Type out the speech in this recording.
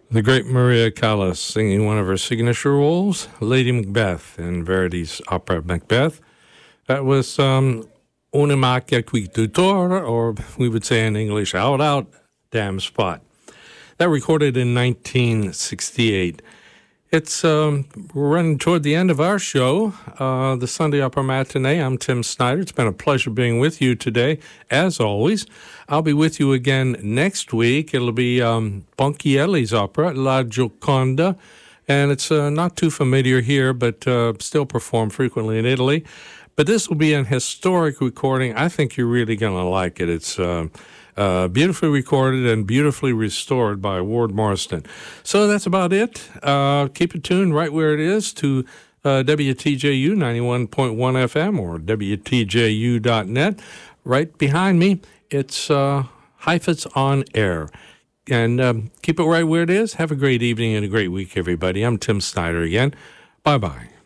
The great Maria Callas singing one of her signature roles, Lady Macbeth, in Verdi's opera Macbeth. That was Una macchia qui tutor, or we would say in English, out, damn spot. That recorded in 1968. It's we're running toward the end of our show, the Sunday Opera Matinee. I'm Tim Snyder. It's been a pleasure being with you today, as always. I'll be with you again next week. It'll be Ponchielli's opera, La Gioconda, and it's not too familiar here, but still performed frequently in Italy. But this will be an historic recording. I think you're really going to like it. It's beautifully recorded and beautifully restored by Ward Morriston. So that's about it. Keep it tuned right where it is to WTJU 91.1 FM or WTJU.net. Right behind me, it's Heifetz on Air. And keep it right where it is. Have a great evening and a great week, everybody. I'm Tim Snyder again. Bye-bye.